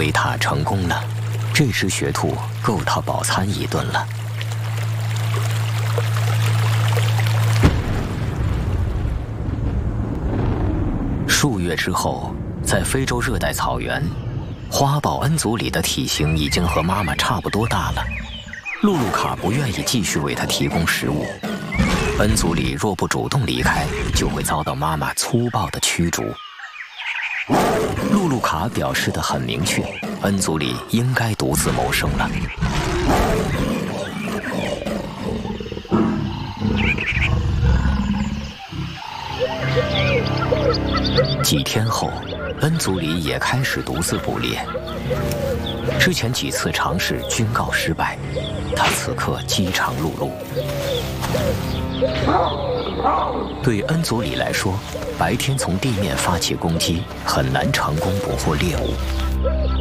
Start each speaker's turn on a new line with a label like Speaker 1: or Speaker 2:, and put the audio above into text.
Speaker 1: 围塔成功了，这只学兔够他饱餐一顿了。数月之后，在非洲热带草原，花豹恩祖里的体型已经和妈妈差不多大了。露露卡不愿意继续为他提供食物，恩祖里若不主动离开，就会遭到妈妈粗暴的驱逐。露露卡表示得很明确，恩祖里应该独自谋生了。几天后，恩祖里也开始独自捕猎。之前几次尝试均告失败，他此刻饥肠辘辘。对恩祖里来说，白天从地面发起攻击很难成功捕获猎物，